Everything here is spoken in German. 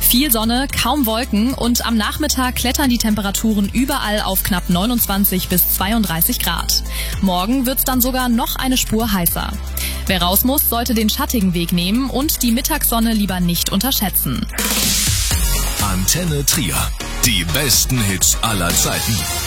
Viel Sonne, kaum Wolken und am Nachmittag klettern die Temperaturen überall auf knapp 29 bis 32 Grad. Morgen wird's dann sogar noch eine Spur heißer. Wer raus muss, sollte den schattigen Weg nehmen und die Mittagssonne lieber nicht unterschätzen. Antenne Trier. Die besten Hits aller Zeiten.